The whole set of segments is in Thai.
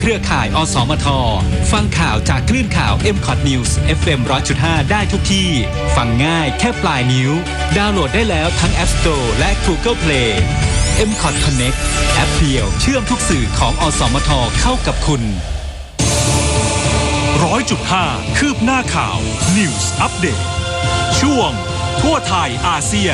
เครือข่ายอสมทฟังข่าวจากคลื่นข่าว MCOT News FM 100.5 ได้ทุกที่ฟังง่ายแค่ปลายนิ้วดาวน์โหลดได้แล้วทั้ง App Store และ Google Play MCOT Connect แอปเดียวเชื่อมทุกสื่อของอสมทเข้ากับคุณ 100.5 คืบหน้าข่าว News Update ช่วงทั่วไทยอาเซียน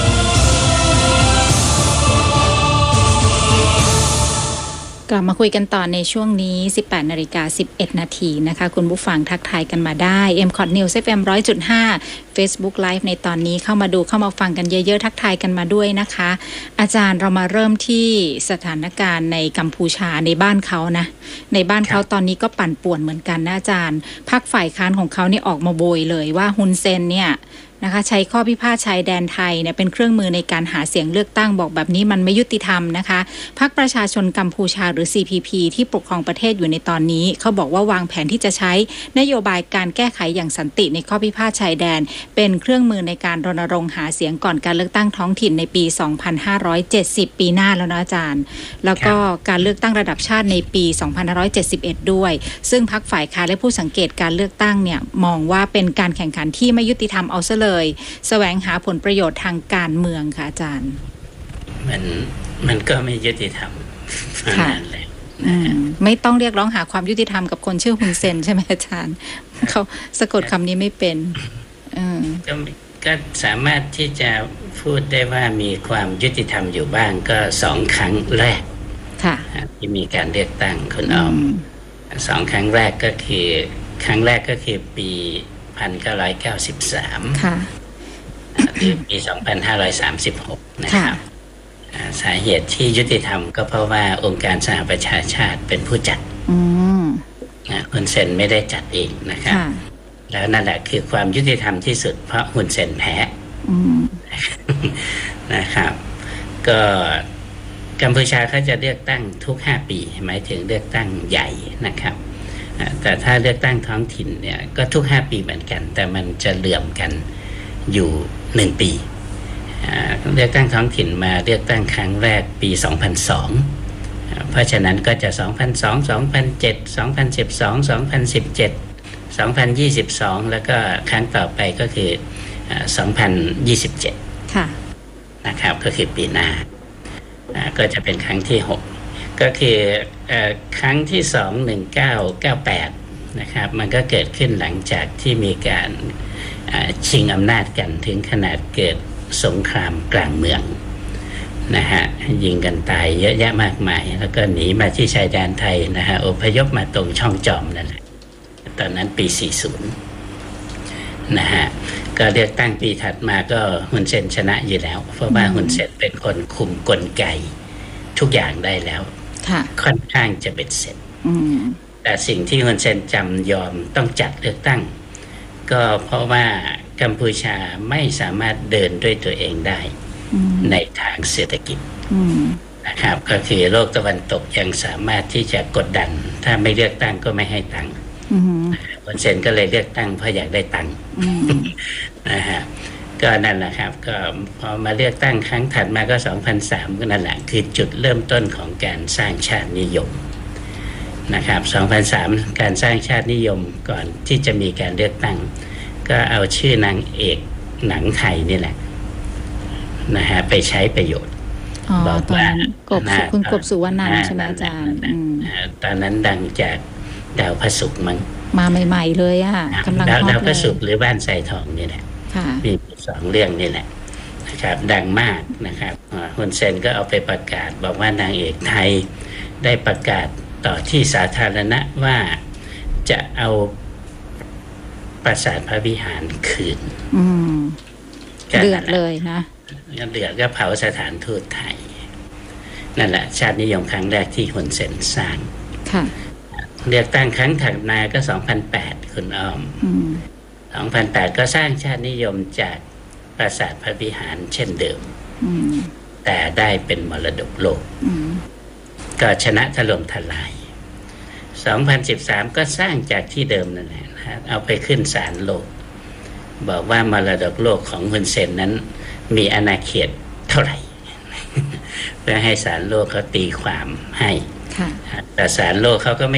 กลับมาคุยกันต่อในช่วงนี้ 18:11 นาทีนะคะคุณผู้ฟังทักทายกันมาได้ MCOT News FM 100.5 Facebook Live ในตอนนี้เข้ามาดูเข้ามาฟังกันเยอะๆทักทายกันมาด้วยนะคะอาจารย์เรามาเริ่มที่สถานการณ์ในกัมพูชาในบ้านเขานะในบ้านเขาตอนนี้ก็ปั่นป่วนเหมือนกันนะอาจารย์พรรคฝ่ายค้านของเขาเนี่ยออกมาโบยเลยว่าฮุนเซนเนี่ยนะคะใช้ข้อพิพาทชายแดนไทยเนี่ยเป็นเครื่องมือในการหาเสียงเลือกตั้งบอกแบบนี้มันไม่ยุติธรรมนะคะพรรคประชาชนกัมพูชาหรือ CPP ที่ปกครองประเทศอยู่ในตอนนี้เขาบอกว่าวางแผนที่จะใช้นโยบายการแก้ไขอย่างสันติในข้อพิพาทชายแดนเป็นเครื่องมือในการรณรงค์หาเสียงก่อนการเลือกตั้งท้องถิ่นในปี 2570 ปีหน้าแล้วนะอาจารย์แล้วก็การเลือกตั้งระดับชาติในปี 2571 ด้วยซึ่งพรรคฝ่ายค้านและผู้สังเกตการเลือกตั้งเนี่ยมองว่าเป็นการแข่งขันที่ไม่ยุติธรรมเอาซะเลยแสวงหาผลประโยชน์ทางการเมืองค่ะอาจารย์มันก็ไม่ยุติธรรมค่ะไม่ต้องเรียกร้องหาความยุติธรรมกับคนชื่อฮุนเซนใช่ไหมอาจารย์เขาสะกดคำนี้ไม่เป็นก็สามารถที่จะพูดได้ว่ามีความยุติธรรมอยู่บ้างก็2 ครั้งแรกที่มีการเลือกตั้งคุณอ้อม2 ครั้งแรกก็คือปี1993 ค่ะหรือปี2536นะครับสาเหตุที่ยุติธรรมก็เพราะว่าองค์การสหประชาชาติเป็นผู้จัดฮุนเซนไม่ได้จัดเองนะครับแล้วนั่นแหละคือความยุติธรรมที่สุดเพราะฮุนเซนแพ้นะครับก็กัมพูชาเขาจะเลือกตั้งทุก5 ปีหมายถึงเลือกตั้งใหญ่นะครับแต่ถ้าเลือกตั้งท้องถิ่นเนี่ยก็ทุก5 ปีเหมือนกันแต่มันจะเหลื่อมกันอยู่1 ปีเลือกตั้งท้องถิ่นมาเลือกตั้งครั้งแรกปี 2002เพราะฉะนั้นก็จะ 2002 2007 2012 2017 2022แล้วก็ครั้งต่อไปก็คือ2027 ค่ะนะครับก็คือปีหน้าก็จะเป็นครั้งที่6ก็คือครั้งที่1998นะครับมันก็เกิดขึ้นหลังจากที่มีการชิงอำนาจกันถึงขนาดเกิดสงครามกลางเมืองนะฮะยิงกันตายเยอะแยะมากมายแล้วก็หนีมาที่ชายแดนไทยนะฮะอพยพมาตรงช่องจอมนั่นแหละตอนนั้นปี40นะฮะก็เลือกตั้งปีถัดมาก็ฮุนเซนชนะอยู่แล้วเพราะว่าฮุนเซนเป็นคนคุมกลไกทุกอย่างได้แล้วค่อนข้างจะเป็นเสร็จแต่สิ่งที่ฮุนเซนจำยอมต้องจัดเลือกตั้งก็เพราะว่ากัมพูชาไม่สามารถเดินด้วยตัวเองได้ในทางเศรษฐกิจนะครับก็คือโลกตะวันตกยังสามารถที่จะกดดันถ้าไม่เลือกตั้งก็ไม่ให้ตังค์ฮุนเซนก็เลยเลือกตั้งเพราะอยากได้ตังค์นะฮะก็นั่นแหละครับก็พอมาเลือกตั้งครั้งถัดมาก็2003ก็นั่นแหละคือจุดเริ่มต้นของการสร้างชาตินิยมนะครับ2003การสร้างชาตินิยมก่อนที่จะมีการเลือกตั้งก็เอาชื่อนางเอกหนังไทยนี่แหละนะฮะไปใช้ประโยชน์บอกว่าคุณกบสุวรรณันท์ใช่ไหมอาจารย์ตอนนั้นดังจากดาวพระศุกร์มั้งมาใหม่ๆเลยอ่ะกำลังดาวพระศุกร์หรือบ้านทรายทองนี่แหละมี2 เรื่องนี่แหละนะครับดังมากนะครับฮุนเซนก็เอาไปประกาศบอกว่านางเอกไทยได้ประกาศต่อที่สาธารณะว่าจะเอาปราสาทพระวิหารคืนเดือดเลยนะเดือดก็เผาสถานทูตไทยนั่นแหละชาตินิยมครั้งแรกที่ฮุนเซนสร้างเลือกตั้งครั้งถัดมาก็2008คุณอ้อม2008ก็สร้างชาตินิยมจากปราสาทพระวิหารเช่นเดิมแต่ได้เป็นมรดกโลกก็ชนะถล่มทลาย2013ก็สร้างจากที่เดิมนั่นแหละเอาไปขึ้นศาลโลกบอกว่ามรดกโลกของฮุนเซนนั้นมีอาณาเขตเท่าไหร่เพื่อให้ศาลโลกเขาตีความให้ค่ะแต่ศาลโลกเขาก็